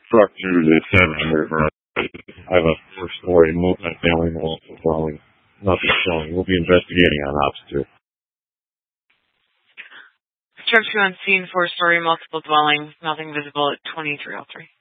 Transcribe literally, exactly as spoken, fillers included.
truck through the seven hundred. I have a four-story multi-family multiple dwelling. Nothing showing. We'll be investigating on ops too. Structure on scene, four-story multiple dwelling. Nothing visible at twenty-three oh three.